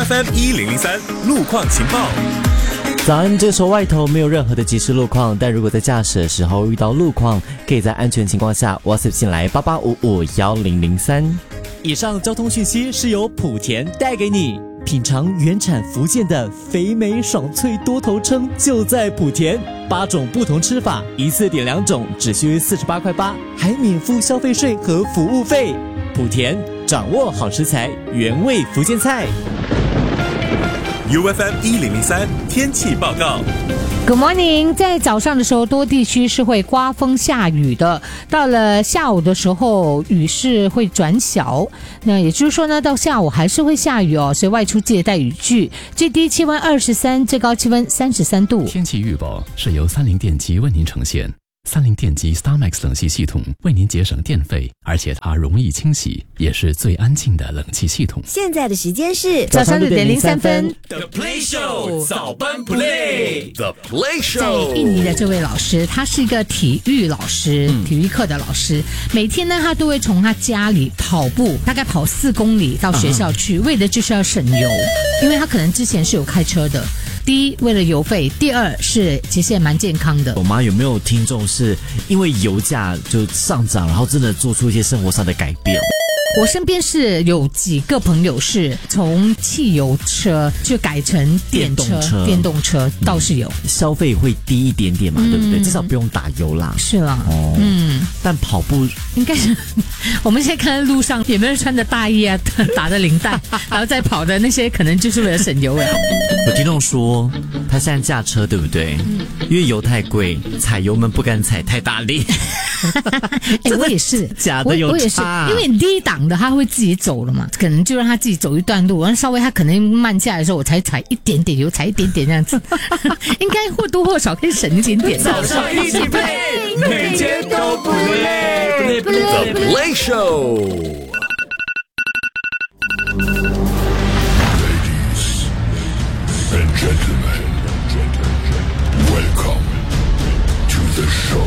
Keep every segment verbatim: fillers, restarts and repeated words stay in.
F M 一零零三路况情报。 早安，这个时候外头没有任何的即时路况，但如果在驾驶的时候遇到路况，可以在安全情况下 WhatsApp 进来八八五五一零零三。以上交通讯息是由莆田带给你。品尝原产福建的肥美爽脆多头称就在莆田，八种不同吃法，一次点两种，只需四十八块八，还免付消费税和服务费。莆田掌握好食材，原味福建菜。 U F M 一零零三天气报告。 Good morning， 在早上的时候，多地区是会刮风下雨的。到了下午的时候，雨势会转小。那也就是说呢，到下午还是会下雨哦，所以外出记得带雨具。最低气温二十三，最高气温三十三度。 天气预报是由三菱电机为您呈现。三菱电机 StarMax 冷气系统为您节省电费，而且它容易清洗，也是最安静的冷气系统。 现在的时间是早上六点零三分。 The Play Show 早班 Play The Play 在 Show 印尼的这位老师，他是一个体育老师， 嗯、 体育课的老师。每天呢，他都会从他家里跑步，大概跑四公里到学校去，啊、为的就是要省油，因为他可能之前是有开车的。第一，为了油费；第二是其实也蛮健康的。 我妈有没有听众是因为油价就上涨，然后真的做出一些生活上的改变？ 我身边是有几个朋友是从汽油车就改成电车，电动车，电动车倒是有、 嗯、消费会低一点点嘛，嗯、对不对？至少不用打油啦。 是啦， 哦，嗯，但跑步应该是我们现在看到路上有没有穿着大衣啊，打着领带，然后再跑的那些，可能就是为了省油哎。 有听众说他现在驾车对不对？嗯、因为油太贵，踩油门不敢踩太大力。 哎、欸，我也是， 假的有差， 我也是，因为低档的他会自己走了嘛，可能就让他自己走一段路，然后稍微他可能慢下来的时候，我才踩一点点油，踩一点点这样子，应该或多或少可以省一点点。 早上一起 play， 每天都不累。The Play Show。 And gentlemen, welcome to the show.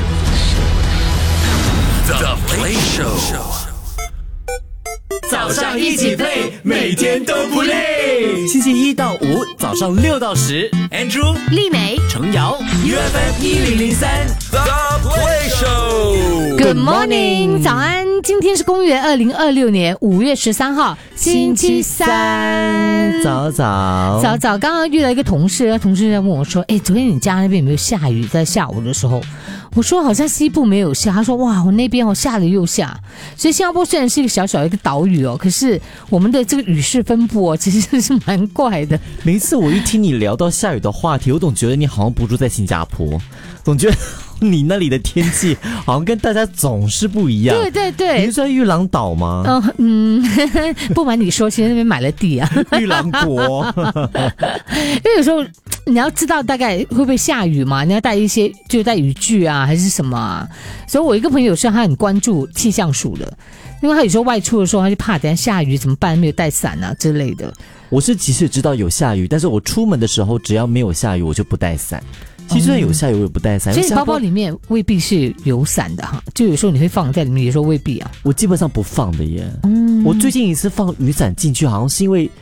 The Play Show。早上一起 play， 每天都不累。 星期一到五早上六到十 ，Andrew、 丽美、 程瑶 ，U F M 一零零三 The Play Show。Good morning， 早安。今天是公元二零二六年五月十三号，星期三。 早早早早，刚刚遇到一个同事，同事在问我说：“哎，昨天你家那边有没有下雨？”在下午的时候，我说好像西部没有下。他说：“哇，我那边哦下了又下。”所以新加坡虽然是一个小小的一个岛屿哦，可是我们的这个雨势分布哦，其实是蛮怪的。 每一次我一听你聊到下雨的话题，我总觉得你好像不住在新加坡，总觉得你那里的天气好像跟大家总是不一样。 对对对， 你是在玉郎岛吗？ 嗯嗯，不瞒你说，其实那边买了地啊， 玉郎国。 因为有时候你要知道大概会不会下雨嘛，你要带一些就带雨具啊，还是什么啊？所以我一个朋友是他很关注气象署的，因为他有时候外出的时候，他就怕等一下下雨怎么办，没有带伞啊之类的。 我是即使知道有下雨，但是我出门的时候只要没有下雨，我就不带伞。其实有下雨我也不带伞， 所以包包里面未必是有伞的哈，就有时候你会放在里面，有时候未必啊。 我基本上不放的耶。嗯，我最近一次放雨伞进去，好像是因为，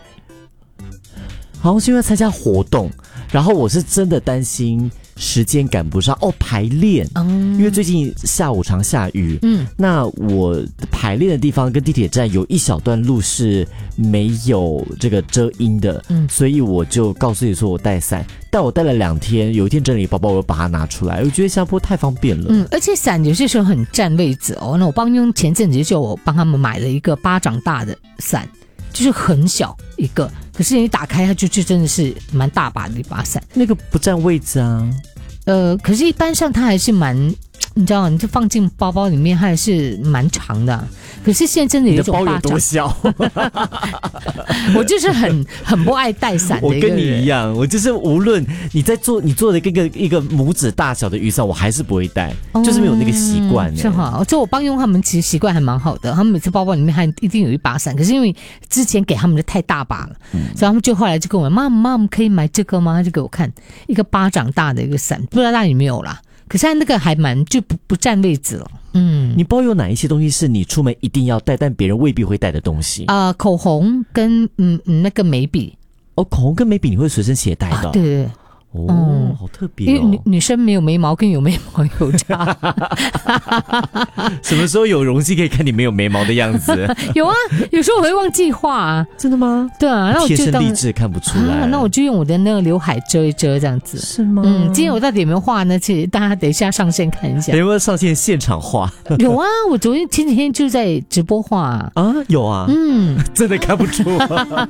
好像是因为参加活动，然后我是真的担心时间赶不上哦，排练，嗯，因为最近下午常下雨，嗯，那我排练的地方跟地铁站有一小段路是没有这个遮阴的，嗯，所以我就告诉自己说我带伞，但我带了两天，有一天整理包包，我又把它拿出来，我觉得新加坡太方便了， 嗯，而且伞有些时候很占位置哦。那我帮佣前阵子就我帮他们买了一个巴掌大的伞，就是很小一个，可是你打开它就就真的是蛮大把的一把伞， 那个不占位置啊。 呃，可是一般上它还是蛮，你知道，你就放进包包里面，它还是蛮长的、啊。可是现在真的有一种巴掌， 你的包有多小？ 我就是很很不爱带伞的一个人。 我跟你一样，我就是无论你在做你做的一个一个拇指大小的雨伞，我还是不会带，嗯、就是没有那个习惯、欸。 是哈，就我帮佣他们，其实习惯还蛮好的。他们每次包包里面还一定有一把伞，可是因为之前给他们的太大把了，嗯、所以他们就后来就跟我妈妈，妈可以买这个吗？他就给我看一个巴掌大的一个伞，不知道大家有没有啦。 可是它那个还蛮就不不占位置了。嗯， 你包有哪一些东西是你出门一定要带，但别人未必会带的东西？ 啊、呃，口红跟嗯嗯那个眉笔。 哦，口红跟眉笔你会随身携带的？ 啊、对对对。 哦、嗯，好特别哦！ 因为女女生没有眉毛跟有眉毛有差。 什么时候有荣幸可以看你没有眉毛的样子？ 有啊，有时候我会忘记画啊。 真的吗？ 对啊，那我就贴身励志看不出来、 啊，那我就用我的那个刘海遮一遮这样子。 是吗？ 嗯，今天我到底有没有画呢？其实大家等一下上线看一下。 有没有上线现场画？ 有啊，我昨天前几天就在直播画啊。 啊，有啊。 嗯， 真的看不出、啊。